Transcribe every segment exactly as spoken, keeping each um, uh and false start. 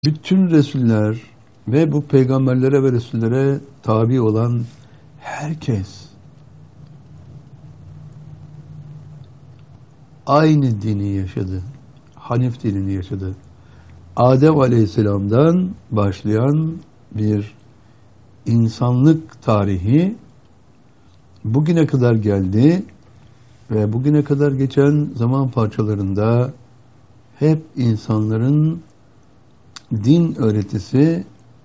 Bütün Resuller ve bu peygamberlere ve Resullere tabi olan herkes aynı dini yaşadı. Hanif dinini yaşadı. Adem Aleyhisselam'dan başlayan bir insanlık tarihi bugüne kadar geldi ve bugüne kadar geçen zaman parçalarında hep insanların din öğretisi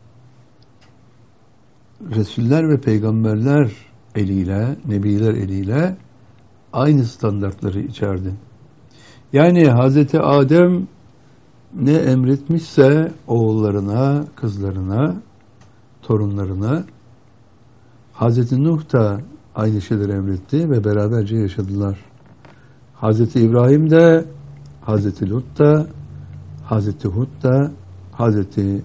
Resuller ve peygamberler eliyle, nebiler eliyle aynı standartları içerdi. Yani Hazreti Adem ne emretmişse oğullarına, kızlarına, torunlarına, Hazreti Nuh da aynı şeyleri emretti ve beraberce yaşadılar. Hazreti İbrahim de, Hazreti Lut da, Hazreti Hud da, Hazreti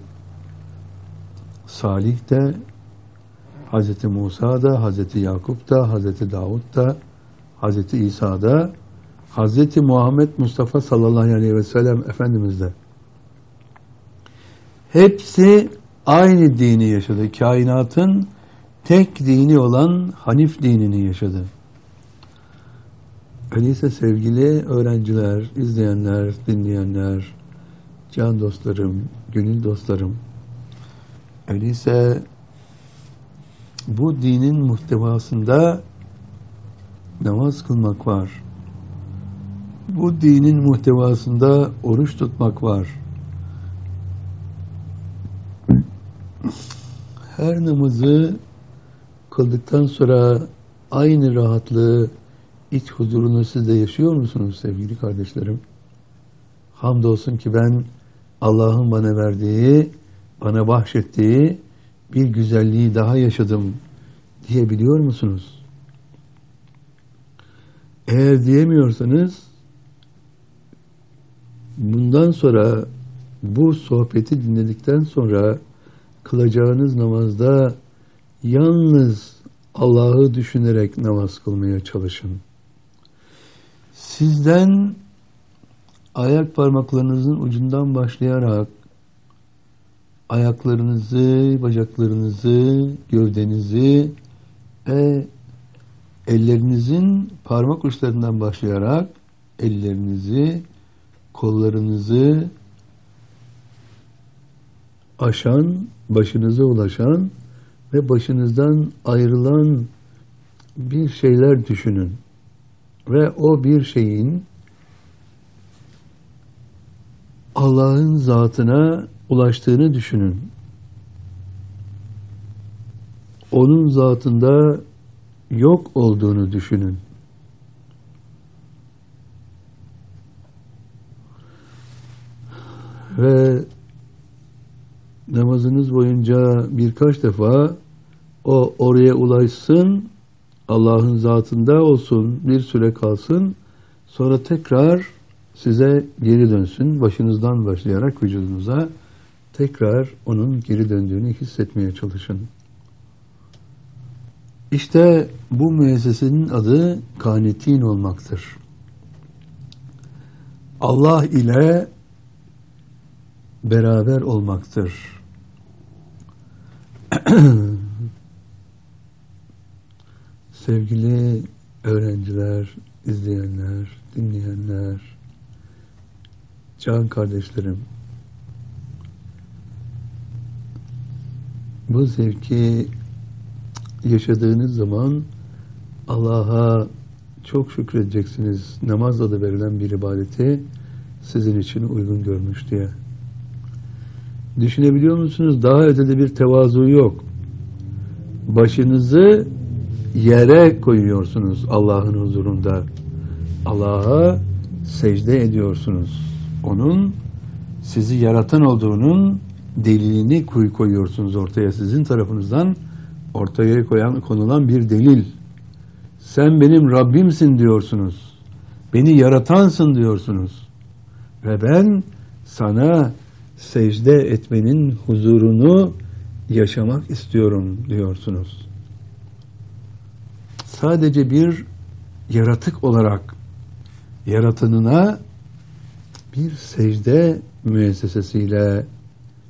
Salih de, Hazreti Musa da, Hazreti Yakup da, Hazreti Davud da, Hazreti İsa da, Hazreti Muhammed Mustafa sallallahu aleyhi ve sellem Efendimiz de. Hepsi aynı dini yaşadı. Kainatın tek dini olan Hanif dinini yaşadı. Öyleyse sevgili öğrenciler, izleyenler, dinleyenler, can dostlarım, gönül dostlarım, öyleyse bu dinin muhtevasında namaz kılmak var. Bu dinin muhtevasında oruç tutmak var. Her namazı kıldıktan sonra aynı rahatlığı, iç huzurunu siz de yaşıyor musunuz sevgili kardeşlerim? Hamdolsun ki ben Allah'ın bana verdiği, bana bahşettiği bir güzelliği daha yaşadım diyebiliyor musunuz? Eğer diyemiyorsanız bundan sonra bu sohbeti dinledikten sonra kılacağınız namazda yalnız Allah'ı düşünerek namaz kılmaya çalışın. Sizden ayak parmaklarınızın ucundan başlayarak ayaklarınızı, bacaklarınızı, gövdenizi ve ellerinizin parmak uçlarından başlayarak ellerinizi, kollarınızı aşan, başınıza ulaşan ve başınızdan ayrılan bir şeyler düşünün. Ve o bir şeyin Allah'ın zatına ulaştığını düşünün. Onun zatında yok olduğunu düşünün. Ve namazınız boyunca birkaç defa o oraya ulaşsın, Allah'ın zatında olsun, bir süre kalsın, sonra tekrar size geri dönsün, başınızdan başlayarak vücudunuza tekrar onun geri döndüğünü hissetmeye çalışın. İşte bu müessesenin adı kanitin olmaktır. Allah ile beraber olmaktır. Sevgili öğrenciler, izleyenler, dinleyenler, can kardeşlerim, bu zevki yaşadığınız zaman Allah'a çok şükredeceksiniz. Namaz adı verilen bir ibadeti sizin için uygun görmüş diye. Düşünebiliyor musunuz? Daha ötede bir tevazu yok. Başınızı yere koyuyorsunuz Allah'ın huzurunda. Allah'a secde ediyorsunuz. Onun sizi yaratan olduğunun delilini koyuyorsunuz ortaya. Sizin tarafınızdan ortaya koyan, konulan bir delil. Sen benim Rabbimsin diyorsunuz. Beni yaratansın diyorsunuz. Ve ben sana secde etmenin huzurunu yaşamak istiyorum diyorsunuz. Sadece bir yaratık olarak yaratanına bir secde müessesesiyle